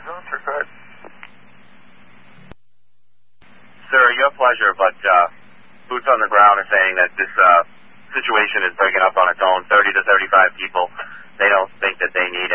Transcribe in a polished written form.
Sir, go ahead. Sir, your pleasure, but boots on the ground are saying that this situation is breaking up on its own. 30 to 35 people. They don't think that they need